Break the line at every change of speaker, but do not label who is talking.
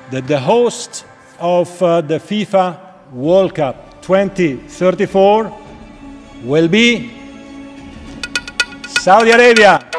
that the host of the FIFA World Cup 2034 will be Saudi Arabia.